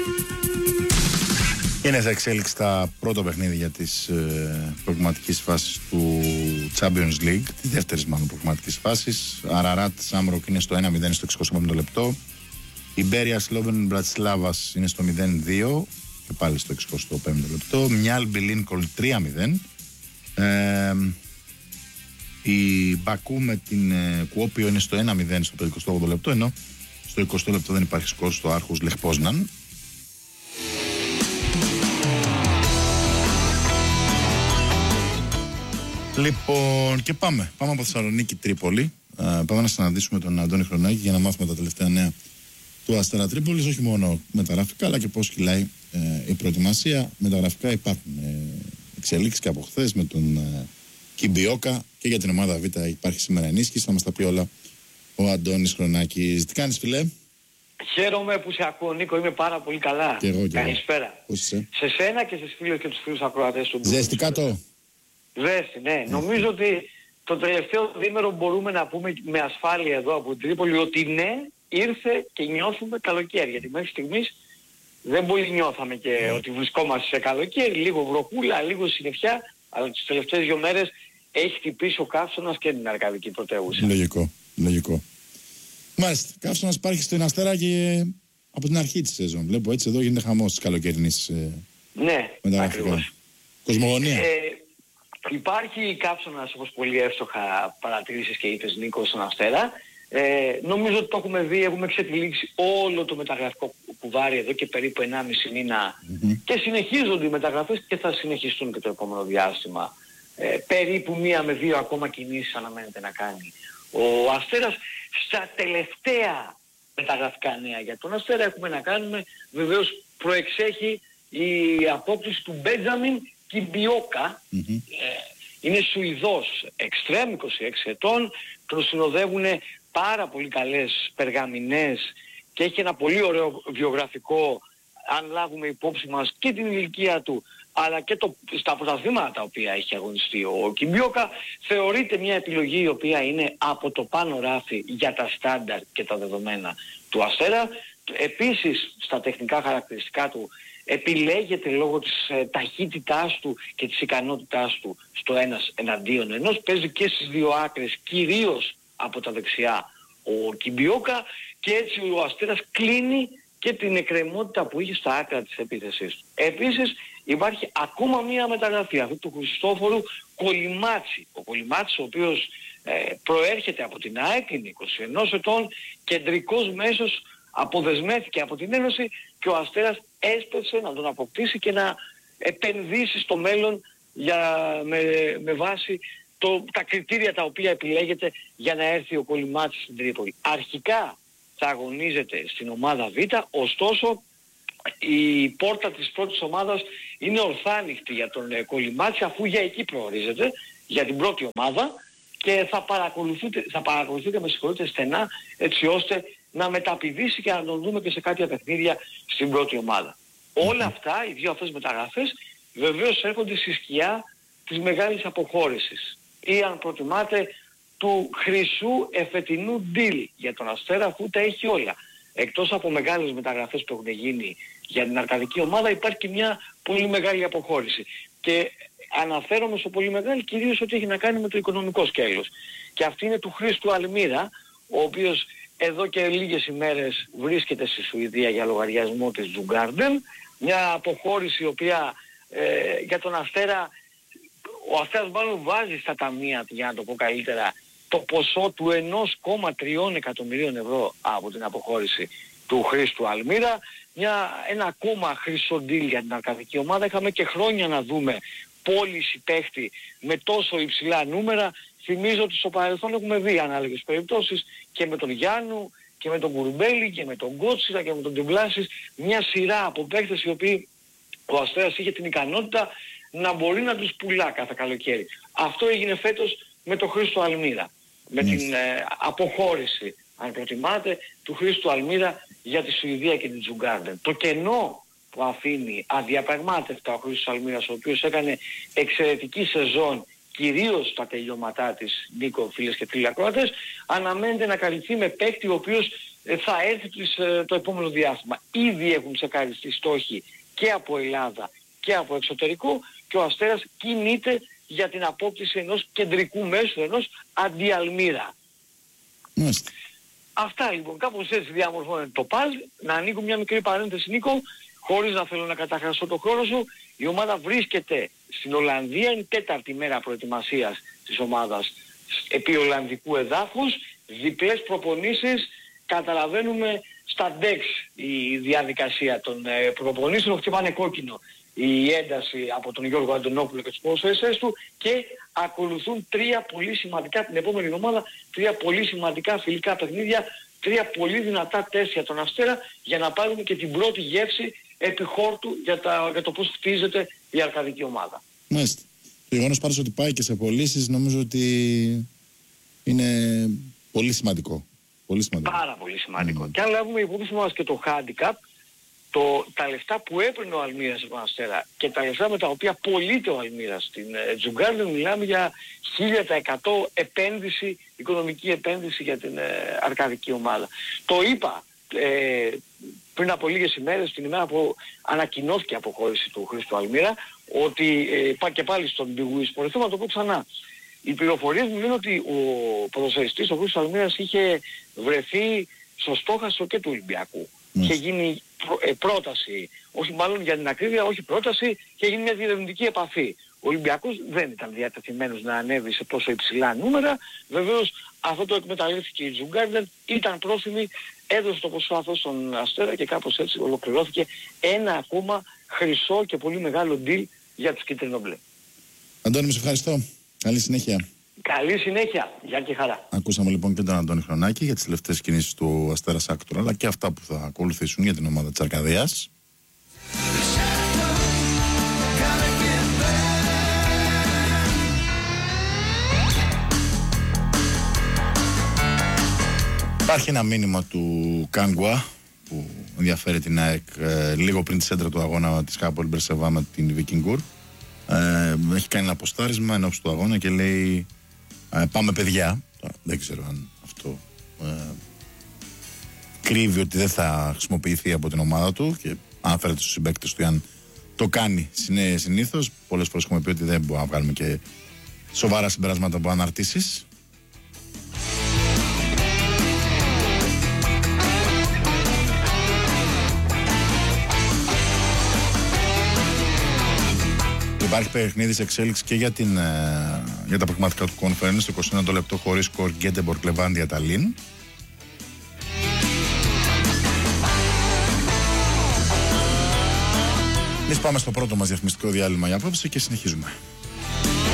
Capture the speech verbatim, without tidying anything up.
Είναι σε εξέλιξη τα πρώτα παιχνίδια της ε, προγραμματικής φάσης του Champions League, της δεύτερης μάλλον προγραμματικής φάσης. Αραράτ Σάμροκ είναι στο ένα μηδέν στο εξηκοστό πέμπτο λεπτό. Η Μπέρια Σλόβεν Μπρατισλάβας είναι στο μηδέν δύο και πάλι στο εξηκοστό πέμπτο λεπτό. Μιάλμπι Λίνκολν τρία μηδέν. Ε, η Μπακού με την ε, Κουόπιο είναι στο ένα μηδέν στο εικοστό όγδοο λεπτό, ενώ στο εικοστό λεπτό δεν υπάρχει σκορ στο Άρχους Λεχπόσναν. Λοιπόν, και πάμε. Πάμε από Θεσσαλονίκη Τρίπολη. Ε, πάμε να συναντήσουμε τον Αντώνη Χρονάκη για να μάθουμε τα τελευταία νέα του Αστέρα Τρίπολης. Όχι μόνο μεταγραφικά, αλλά και πώς κυλάει ε, η προετοιμασία. Μεταγραφικά υπάρχουν ε, εξελίξεις και από χθες με τον ε, Κιμπιόκα, και για την ομάδα Β υπάρχει σήμερα ενίσχυση. Θα μας τα πει όλα ο Αντώνης Χρονάκης. Τι κάνεις, φιλέ? Χαίρομαι που σε ακούω, Νίκο, είμαι πάρα πολύ καλά. Και εγώ, και καλησπέρα. Πώς είσαι? Σε σένα και στις φίλες και τους φίλους ακροατές του. Ζεστικά το. Ζέστη, ναι. Mm. Νομίζω ότι το τελευταίο διήμερο μπορούμε να πούμε με ασφάλεια εδώ από την Τρίπολη ότι ναι, ήρθε και νιώθουμε καλοκαίρι. Γιατί μέχρι στιγμής δεν πολύ νιώθαμε και mm. ότι βρισκόμαστε σε καλοκαίρι, λίγο βροχούλα, λίγο συννεφιά, αλλά τις τελευταίες δύο μέρες έχει χτυπήσει ο καύσωνας και την Αρκαδική πρωτεύουσα. Λογικό, λογικό. Μάλιστα, καύσωνας υπάρχει στην Αστέρα και από την αρχή της σεζόν. Βλέπω έτσι εδώ γίνεται χαμός της καλοκαιρινής ε, ναι, μεταγραφικών. Κοσμογονία. Ε, Υπάρχει καύσωνας, όπως πολύ εύστοχα παρατηρήσεις και είπες, Νίκο, στον Αστέρα. Ε, νομίζω ότι το έχουμε δει, έχουμε εξετυλίξει όλο το μεταγραφικό κουβάρι εδώ και περίπου ενάμιση μήνα mm-hmm. και συνεχίζονται οι μεταγραφές και θα συνεχιστούν και το επόμενο διάστημα. Ε, περίπου μία με δύο ακόμα κινήσεις αναμένεται να κάνει ο Αστέρας. Στα τελευταία μεταγραφικά νέα για τον Αστέρα έχουμε να κάνουμε, βεβαίως προεξέχει η απόκτηση του Μπέντζαμιν Κιμπιόκα. Mm-hmm. ε, είναι Σουηδός, εξτρέμ, είκοσι έξι ετών, τον συνοδεύουν πάρα πολύ καλές περγαμηνές και έχει ένα πολύ ωραίο βιογραφικό, αν λάβουμε υπόψη μας και την ηλικία του αλλά και το, στα πρωταθλήματα τα οποία έχει αγωνιστεί ο Κιμπιόκα. Θεωρείται μια επιλογή η οποία είναι από το πάνω ράφι για τα στάνταρ και τα δεδομένα του Αστέρα. Επίσης στα τεχνικά χαρακτηριστικά του επιλέγεται λόγω της ε, ταχύτητάς του και της ικανότητάς του στο ένας εναντίον ενός. Παίζει και στις δύο άκρες, κυρίως από τα δεξιά ο Κιμπιόκα, και έτσι ο Αστέρας κλείνει και την εκκρεμότητα που είχε στα άκρα της επίθεσης του. Επίσης υπάρχει ακόμα μία μεταγραφή, αυτή του Χριστόφορου Κολυμάτση. Ο Κολυμάτσης, ο οποίος ε, προέρχεται από την ΑΕΚ, είναι είκοσι ένα ετών, κεντρικός μέσος, αποδεσμεύτηκε από την Ένωση και ο Αστέρας έσπευσε να τον αποκτήσει και να επενδύσει στο μέλλον για, με, με βάση το, τα κριτήρια τα οποία επιλέγεται για να έρθει ο Κολυμάτης στην Τρίπολη. Αρχικά θα αγωνίζεται στην ομάδα Β, ωστόσο η πόρτα της πρώτης ομάδας είναι ορθά ανοιχτή για τον ε, Κολυμάτση, αφού για εκεί προορίζεται, για την πρώτη ομάδα, και θα παρακολουθείτε, θα παρακολουθείτε με συγχωρείτε στενά, έτσι ώστε να μεταπηδήσει και να τον δούμε και σε κάποια παιχνίδια στην πρώτη ομάδα. Mm-hmm. Όλα αυτά, οι δύο αυτές μεταγραφές, βεβαίως έρχονται στη σκιά της μεγάλης αποχώρησης, ή αν προτιμάτε του χρυσού εφετινού deal για τον Αστέρα, αφού τα έχει όλα. Εκτός από μεγάλες μεταγραφές που έχουν γίνει για την αρκαδική ομάδα, υπάρχει και μια πολύ μεγάλη αποχώρηση. Και αναφέρομαι στο πολύ μεγάλη κυρίως ότι έχει να κάνει με το οικονομικό σκέλος. Και αυτή είναι του Χρήστου Αλμύρα, ο οποίος εδώ και λίγες ημέρες βρίσκεται στη Σουηδία για λογαριασμό της Τζουγκάρντεν. Μια αποχώρηση η οποία ε, για τον Αστέρα, ο Αστέρας μάλλον βάζει στα ταμεία, για να το πω καλύτερα, το ποσό του ένα κόμμα τρία εκατομμυρίων ευρώ από την αποχώρηση του Χρήστου Αλμύρα. Μια, ένα ακόμα χρυσό deal για την αρκαδική ομάδα. Είχαμε και χρόνια να δούμε πώληση παίχτη με τόσο υψηλά νούμερα. Θυμίζω ότι στο παρελθόν έχουμε δει ανάλογες περιπτώσεις και με τον Γιάννου και με τον Κουρμπέλη και με τον Γκότσιρα και με τον Τιμπλάσης, μια σειρά από παίχτες οι οποίοι ο Αστέρας είχε την ικανότητα να μπορεί να τους πουλά κάθε καλοκαίρι. Αυτό έγινε φέτος με τον Χρήστο Αλμύρα, με mm. την ε, αποχώρηση, αν προτιμάτε, του Χρήστου Αλμύρα για τη Σουηδία και την Τζουγκάρντεν. Το κενό που αφήνει αδιαπραγμάτευτα ο Χρήστος Αλμύρας, ο οποίος έκανε εξαιρετική σεζόν, κυρίως στα τελειώματά της, Νίκο, φίλες και φίλοι ακροατές, αναμένεται να καλυφθεί με παίκτη ο οποίος ε, θα έρθει τις, ε, το επόμενο διάστημα. Ήδη έχουν τσεκαριστεί στόχοι και από Ελλάδα και από εξωτερικό και ο Αστέρας κινείται για την απόκτηση ενός κεντρικού μέσου, ενός αντιαλμύρα. Μάλιστα. Αυτά λοιπόν, κάπως έτσι διαμορφώνεται το ΠΑΛ. Να ανοίγω μια μικρή παρένθεση, Νίκο, χωρίς να θέλω να καταχραστώ το χρόνο σου. Η ομάδα βρίσκεται στην Ολλανδία, είναι τέταρτη μέρα προετοιμασίας της ομάδας επί Ολλανδικού εδάφους, διπλές προπονήσεις, καταλαβαίνουμε στα ντεξ η διαδικασία των ε, προπονήσεων, χτυπάνε κόκκινο η ένταση από τον Γιώργο Αντωνόπουλο και τους ποδοσφαιριστές του και ακολουθούν τρία πολύ σημαντικά την επόμενη εβδομάδα, τρία πολύ σημαντικά φιλικά παιχνίδια, τρία πολύ δυνατά τεστ για τον Αστέρα για να πάρουμε και την πρώτη γεύση επί χόρτου για, τα, για το πώς χτίζεται η αρκαδική ομάδα. Μάλιστα. Το γεγονός πάντως ότι πάει και σε πωλήσεις νομίζω ότι είναι πολύ σημαντικό. Πολύ σημαντικό. Πάρα πολύ σημαντικό. Mm. Και αν λάβουμε υπόψη μας και το handicap, το, τα λεφτά που έπαιρνε ο Αλμύρας από τον Αστέρα και τα λεφτά με τα οποία πωλείται ο Αλμύρας στην ε, Djurgården, μιλάμε για χίλια τοις εκατό επένδυση, οικονομική επένδυση για την ε, αρκαδική ομάδα. Το είπα ε, πριν από λίγες ημέρες, την ημέρα που ανακοινώθηκε η αποχώρηση του Χρήστου Αλμύρα, ότι ε, και πάλι στον Big Win Sport, θέλω να το πω ξανά. Οι πληροφορίες μου λένε ότι ο ποδοσφαιριστής, ο Χρήστος Αλμύρας, είχε βρεθεί στο στόχαστρο και του Ολυμπιακού. Mm. Είχε γίνει πρό, ε, πρόταση, όχι μάλλον για την ακρίβεια, όχι πρόταση, είχε γίνει μια διερευνητική επαφή. Ο Ολυμπιακός δεν ήταν διατεθειμένος να ανέβει σε τόσο υψηλά νούμερα. Βεβαίως αυτό το εκμεταλλεύτηκε η Djurgården, ήταν πρόθυμη, έδωσε το ποσό αυτό στον Αστέρα και κάπως έτσι ολοκληρώθηκε ένα ακόμα χρυσό και πολύ μεγάλο deal για τους κίτρινο-μπλε. Αντώνη, με σε ευχαριστώ. Καλή συνέχεια. Καλή συνέχεια. Γεια και χαρά. Ακούσαμε λοιπόν και τον Αντώνη Χρονάκη για τις τελευταίες κινήσεις του Αστέρα Άκτουρα, αλλά και αυτά που θα ακολουθήσουν για την ομάδα της Αρκαδίας. Υπάρχει ένα μήνυμα του Κάγκουα που ενδιαφέρει την ΑΕΚ ε, λίγο πριν τη σέντρα του αγώνα της Χάπολ Μπερσεβά με την Βικινγκούρ. Ε, έχει κάνει ένα αποστάρισμα εν ώψη του αγώνα και λέει ε, πάμε παιδιά. Δεν ξέρω αν αυτό ε, κρύβει ότι δεν θα χρησιμοποιηθεί από την ομάδα του και αναφέρεται στους συμπαίκτες του αν το κάνει συνήθως. Πολλές φορές έχουμε πει ότι δεν μπορούμε να βγάλουμε και σοβαρά συμπεράσματα από αναρτήσεις. Υπάρχει παιχνίδι σε εξέλιξη και για, την, ε, για τα πραγματικά του conference, το είκοσι ένα λεπτό χωρίς σκορ Γκέτεμπορκ Λεβάντια Ταλίν. Εμείς πάμε στο πρώτο μας διαφημιστικό διάλειμμα για απόψε και συνεχίζουμε.